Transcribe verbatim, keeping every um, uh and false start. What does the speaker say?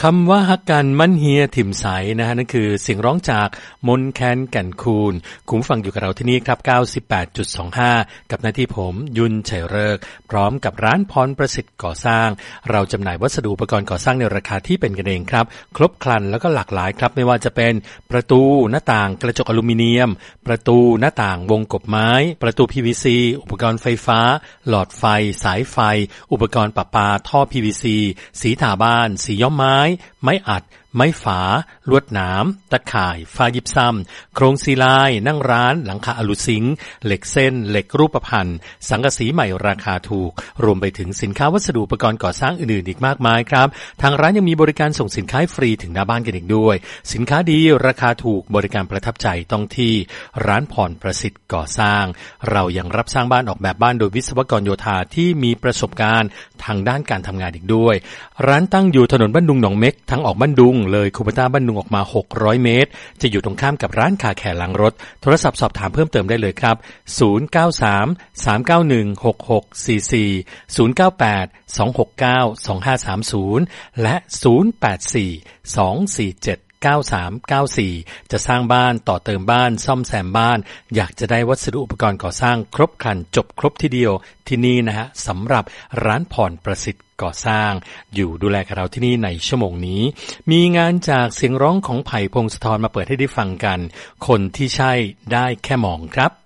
คำว่าฮักกันมั่นเฮียถิ่มใสนะฮะนั่นคือเสียงร้องจากมนแคนแก่นคูนคุณฟังอยู่กับเราที่นี่ครับ เก้าสิบแปดจุดสองห้า กับหน้าที่ผมยุนชัยฤกษ์พร้อมกับร้านพรประสิทธิ์ก่อสร้างเราจำหน่ายวัสดุอุปกรณ์ก่อสร้างในราคาที่เป็นกันเองครับครบครันแล้วก็หลากหลายครับไม่ว่าจะเป็นประตูหน้าต่างกระจกอลูมิเนียมประตูหน้าต่างวงกบไม้ประตู พี วี ซี อุปกรณ์ไฟฟ้าหลอดไฟสายไฟอุปกรณ์ประปาท่อ พี วี ซี สีทาบ้านสีย้อมไม้ไม้อัดไม้ฝาลวดหนามตะข่ายฝ้ายิบซ้ำโครงซีลายนั่งร้านหลังคาอลูซิงค์เหล็กเส้นเหล็กรูปพรรณสังกะสีใหม่ราคาถูกรวมไปถึงสินค้าวัสดุอุปกรณ์ก่อสร้างอื่นๆอีกมากมายครับทางร้านยังมีบริการส่งสินค้าฟรีถึงหน้าบ้านกันอีกด้วยสินค้าดีราคาถูกบริการประทับใจต้องที่ร้านพรประสิทธิ์ก่อสร้างเรายังรับสร้างบ้านออกแบบบ้านโดยวิศวกรโยธาที่มีประสบการณ์ทางด้านการทำงานอีกด้วยร้านตั้งอยู่ถนนบ้านดุงหนองเม็กทางออกบ้านดุงเลยคูเปต้าบ้านดุงออกมาหกร้อยเมตรจะอยู่ตรงข้ามกับร้านคาแคร์ล้างรถโทรศัพท์สอบถามเพิ่มเติมได้เลยครับศูนย์ เก้า สาม สาม เก้า หนึ่ง หก หก สี่ สี่ ศูนย์ เก้า แปด สอง หก เก้า สอง ห้า สาม ศูนย์และศูนย์ แปด สี่ สอง สี่ เจ็ด เก้า สาม เก้า สี่จะสร้างบ้านต่อเติมบ้านซ่อมแซมบ้านอยากจะได้วัสดุอุปกรณ์ก่อสร้างครบครันจบครบทีเดียวที่นี่นะฮะสำหรับร้านพรประสิทธิ์ก่อสร้างอยู่ดูแลกับเราที่นี่ในชั่วโมงนี้มีงานจากเสียงร้องของไผ่พงศธรมาเปิดให้ได้ฟังกันคนที่ใช่ได้แค่มองครับ